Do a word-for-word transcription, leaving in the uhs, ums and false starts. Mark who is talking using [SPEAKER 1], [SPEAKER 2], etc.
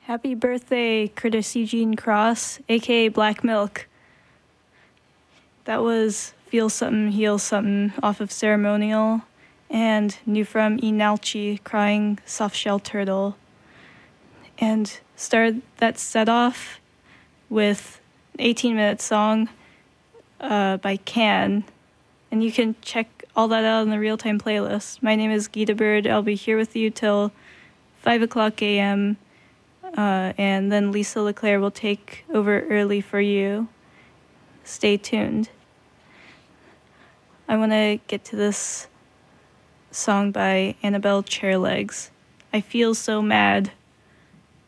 [SPEAKER 1] Happy birthday, Curtis Eugene Cross, aka Black Milk. That was Feel Something, Heal Something off of Ceremonial, and New from Inalchi, Crying Softshell Turtle. And started that set off with an eighteen minute song uh, by Can. And you can check all that out on the real-time playlist. My name is Gita Bird. I'll be here with you till five o'clock a.m., Uh, and then Lisa LeClaire will take over early for you. Stay tuned. I want to get to this song by Annabelle Chairlegs. I Feel So Mad.